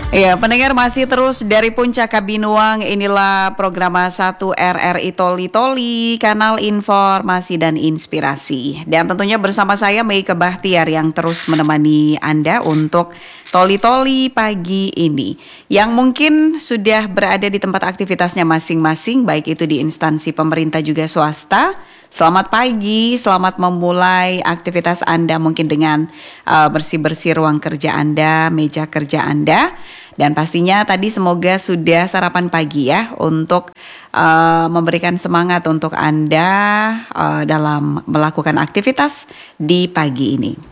Ya, pendengar masih terus dari Puncak Kabinuang, inilah program 1 RRI Toli Toli, kanal informasi dan inspirasi. Dan tentunya bersama saya Meike Bahtiar yang terus menemani Anda untuk Toli Toli pagi ini. Yang mungkin sudah berada di tempat aktivitasnya masing-masing, baik itu di instansi pemerintah juga swasta. Selamat pagi, selamat memulai aktivitas Anda mungkin dengan bersih-bersih ruang kerja Anda, meja kerja Anda. Dan pastinya tadi semoga sudah sarapan pagi ya untuk memberikan semangat untuk Anda dalam melakukan aktivitas di pagi ini.